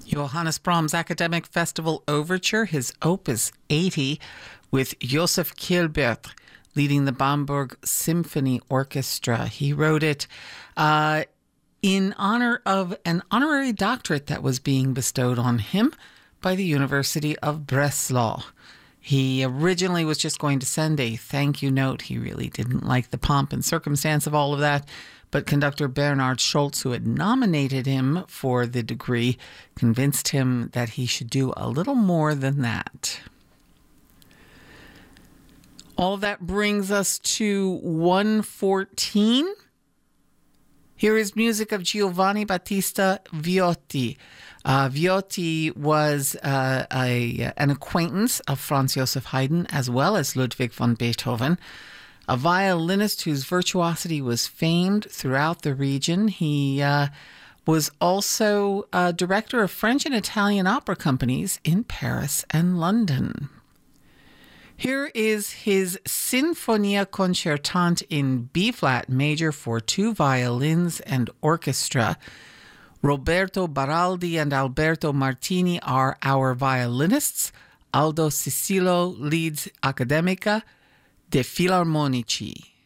Johannes Brahms' Academic Festival Overture, his Opus 80, with Josef Kielbert leading the Bamberg Symphony Orchestra. He wrote it in honor of an honorary doctorate that was being bestowed on him by the University of Breslau. He originally was just going to send a thank you note. He really didn't like the pomp and circumstance of all of that. But conductor Bernhard Scholz, who had nominated him for the degree, convinced him that he should do a little more than that. All of that brings us to 1:14. Here is music of Giovanni Battista Viotti. Viotti was an acquaintance of Franz Joseph Haydn as well as Ludwig van Beethoven, a violinist whose virtuosity was famed throughout the region. He was also director of French and Italian opera companies in Paris and London. Here is his Sinfonia Concertante in B-flat major for two violins and orchestra. Roberto Baraldi and Alberto Martini are our violinists. Aldo Cicillo leads Accademica de Filarmonici.